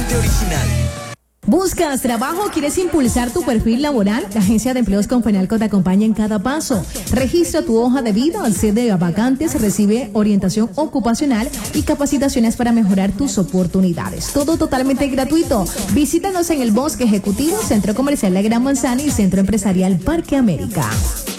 totalmente original. ¿Buscas trabajo? ¿Quieres impulsar tu perfil laboral? La Agencia de Empleos Confenalco te acompaña en cada paso. Registra tu hoja de vida, accede a vacantes, recibe orientación ocupacional y capacitaciones para mejorar tus oportunidades. Todo totalmente gratuito. Visítanos en el Bosque Ejecutivo, Centro Comercial La Gran Manzana y Centro Empresarial Parque América.